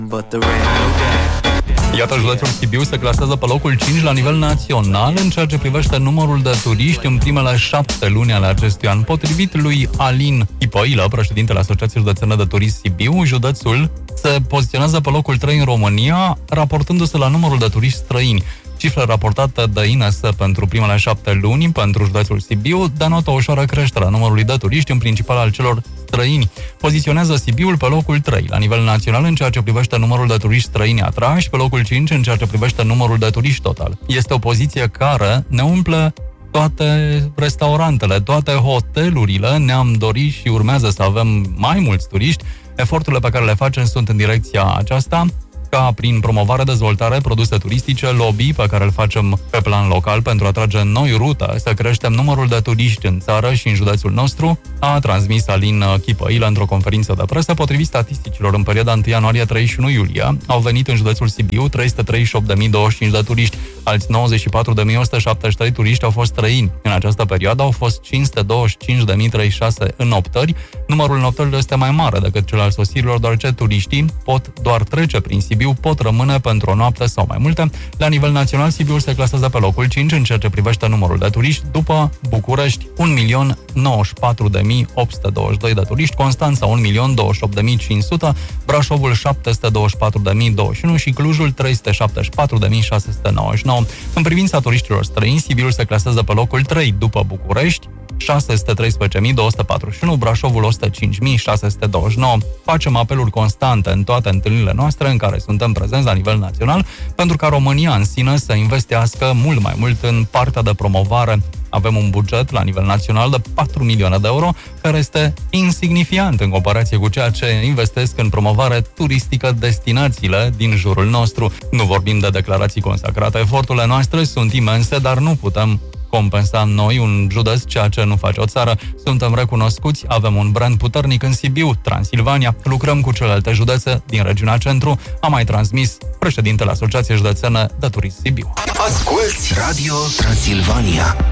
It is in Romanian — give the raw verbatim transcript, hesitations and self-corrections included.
Iată, județul Sibiu se clasează pe locul cinci la nivel național în ceea ce privește numărul de turiști în primele șapte luni ale acestui an. Potrivit lui Alin Chipăilă, președintele Asociației Județene de Turism Sibiu, județul se poziționează pe locul trei în România, raportându-se la numărul de turiști străini. Cifra raportată de I N S pentru primele șapte luni pentru județul Sibiu denotă o ușoară creștere a numărului de turiști, în principal al celor străini. Poziționează Sibiul pe locul trei la nivel național în ceea ce privește numărul de turiști străini atrași, pe locul cinci în ceea ce privește numărul de turiști total. Este o poziție care ne umple toate restaurantele, toate hotelurile. Ne-am dorit și urmează să avem mai mulți turiști. Eforturile pe care le facem sunt în direcția aceasta, ca prin promovare, dezvoltare, produse turistice, lobby pe care îl facem pe plan local pentru a atrage noi rute, să creștem numărul de turiști în țară și în județul nostru, a transmis Alin Chipăilă într-o conferință de presă. Potrivit statisticilor, în perioada unu ianuarie - treizeci și unu iulie, au venit în județul Sibiu trei sute treizeci și opt de mii douăzeci și cinci de turiști, alți nouăzeci și patru de mii o sută șaptezeci și trei turiști au fost străini. În această perioadă au fost cinci sute douăzeci și cinci de mii treizeci și șase înoptări. Numărul înoptărilor este mai mare decât cel al sosirilor, deoarece turiștii pot doar trece prin Sibiu, pot rămâne pentru o noapte sau mai multe. La nivel național, Sibiul se clasează pe locul cinci în ceea ce privește numărul de turiști, după București, un milion nouăzeci și patru de mii opt sute douăzeci și doi de turiști, Constanța un milion douăzeci și opt de mii cinci sute, Brașovul șapte sute douăzeci și patru de mii douăzeci și unu și Clujul trei sute șaptezeci și patru de mii șase sute nouăzeci și nouă. În privința turiștilor străini, Sibiul se clasează pe locul trei după București, șase sute treisprezece mii două sute patruzeci și unu, Brașovul o sută cinci mii șase sute douăzeci și nouă. Facem apeluri constante în toate întâlnirile noastre în care suntem prezenți la nivel național pentru ca România în sine să investească mult mai mult în partea de promovare. Avem un buget la nivel național de patru milioane de euro, care este insignifiant în comparație cu ceea ce investesc în promovare turistică destinațiile din jurul nostru. Nu vorbim de declarații consacrate, eforturile noastre sunt imense, dar nu putem compensa noi, un județ, ceea ce nu face o țară. Suntem recunoscuți, avem un brand puternic în Sibiu, Transilvania, lucrăm cu celelalte județe din regiunea centru, a mai transmis președintele Asociației Județene de Turism Sibiu. Asculți Radio Transilvania.